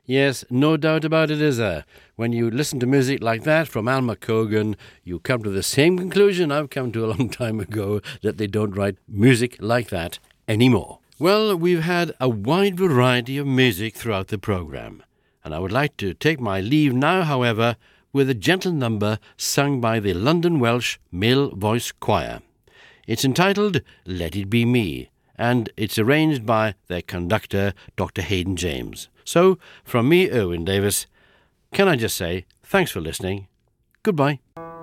Yes, no doubt about it, is there? When you listen to music like that from Alma Cogan, you come to the same conclusion I've come to a long time ago, that they don't write music like that anymore. Well, we've had a wide variety of music throughout the programme, and I would like to take my leave now, however, with a gentle number sung by the London Welsh Male Voice Choir. It's entitled Let It Be Me, and it's arranged by their conductor, Dr. Hayden James. So, from me, Erwin Davis, can I just say thanks for listening. Goodbye.